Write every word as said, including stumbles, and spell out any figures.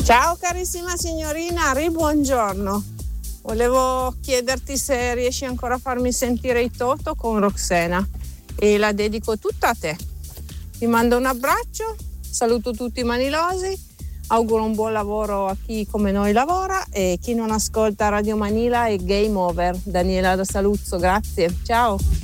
Ciao carissima signorina, ribuongiorno. Volevo chiederti se riesci ancora a farmi sentire i Toto con Roxana e la dedico tutta a te. Ti mando un abbraccio, saluto tutti i manilosi, auguro un buon lavoro a chi come noi lavora e chi non ascolta Radio Manila è game over. Daniela da Saluzzo, grazie, ciao.